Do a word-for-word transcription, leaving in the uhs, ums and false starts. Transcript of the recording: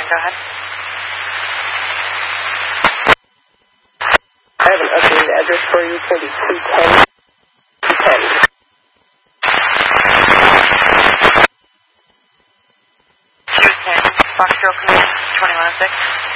Go ahead. I have an updated address for you. It's going to be two ten. two ten. two ten, Foxtrot Command, twenty-one oh six.